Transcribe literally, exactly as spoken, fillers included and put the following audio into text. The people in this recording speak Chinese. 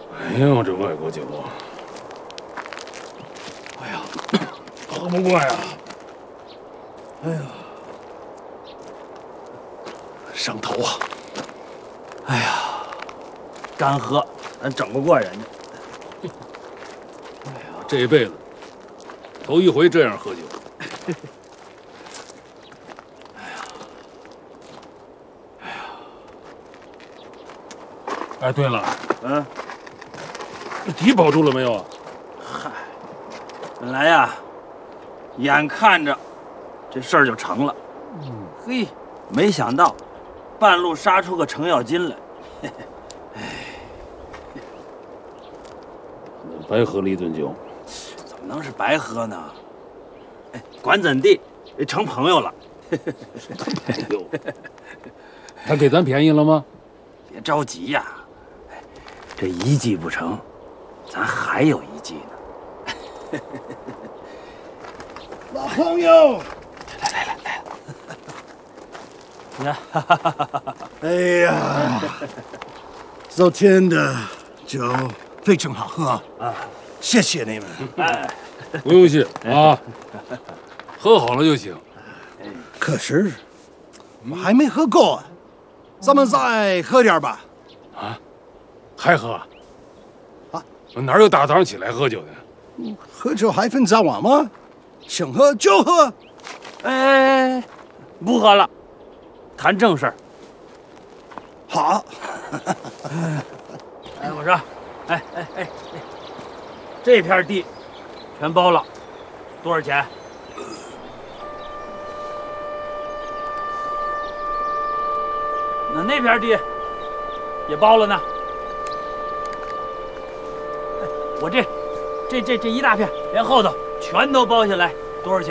哎呦，这外国酒啊！哎呀，喝不惯呀！哎呀，上头啊！ 哎呀，干喝，咱整不过人家。 哎呀，这辈子头一回这样喝酒。哎呀，哎呀！哎，对了， 嗯， 题保住了没有啊？ 嗨，本来呀，眼看着这事儿就成了，嗯，嘿，没想到半路杀出个程咬金来，嘿嘿，哎， 白喝了一顿酒。 怎么能是白喝呢？哎，管怎地，成朋友了。 哎呦，他给咱便宜了吗？ 别着急呀，哎，这一计不成，咱还有一计呢。 老朋友， 来来来来，你看， 哎呀，昨天的酒非常好喝啊，谢谢你们。 哎， 不用谢啊，喝好了就行。 可是我还没喝够啊，咱们再喝点吧。 啊，还喝？ 啊， 哪有大早上起来喝酒的？ 喝酒还分早晚吗？想喝就喝。 哎，不喝了，谈正事儿。 好。 哎，我说，哎哎哎哎，这片地全包了，多少钱？那那片地也包了呢。哎，我这这这这一大片，连后头全都包下来，多少钱？